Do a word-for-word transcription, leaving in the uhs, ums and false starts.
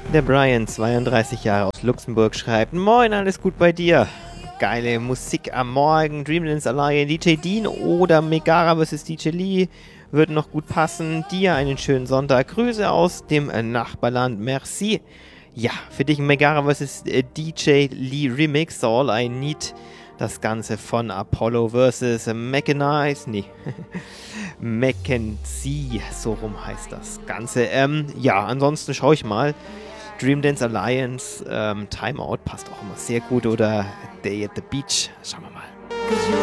Der Brian, zweiunddreißig Jahre aus Luxemburg, schreibt: Moin, alles gut bei dir? Geile Musik am Morgen, Dreamlands Alliance, D J Dean oder Megara versus D J Lee würden noch gut passen. Dir einen schönen Sonntag. Grüße aus dem äh, Nachbarland. Merci. Ja, für dich ein Megara versus äh, D J Lee Remix. All I Need. Das Ganze von Apollo versus Mechanize. Nee. Mackenzie. So rum heißt das Ganze. Ähm, ja, ansonsten schaue ich mal. Dream Dance Alliance, ähm, Timeout passt auch immer sehr gut, oder Day at the Beach. Schauen wir mal.